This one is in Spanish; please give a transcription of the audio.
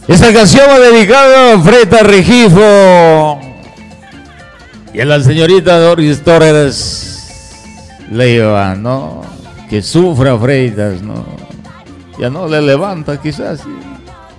Esta canción va dedicada a Freta Regifo y a la señorita Doris Torres Leiva, ¿no? Que sufra Freitas, ¿no? Ya no le levanta quizás.